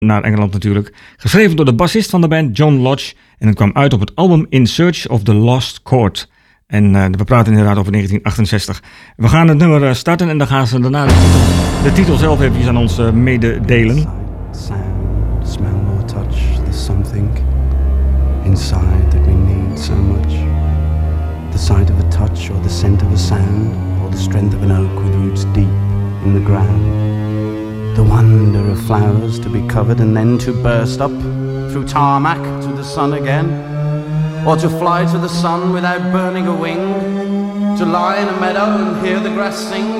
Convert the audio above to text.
naar Engeland natuurlijk. Geschreven door de bassist van de band, John Lodge. En het kwam uit op het album In Search of the Lost Chord. En we praten inderdaad over 1968. We gaan het nummer starten en dan gaan ze daarna de titel zelf even aan ons mededelen. Sound, smell or touch, there's something inside that we need so much. The sight of a touch or the scent of a sound or the strength of an oak with roots deep in the ground. The wonder of flowers to be covered and then to burst up through tarmac to the sun again. Or to fly to the sun without burning a wing. To lie in a meadow and hear the grass sing.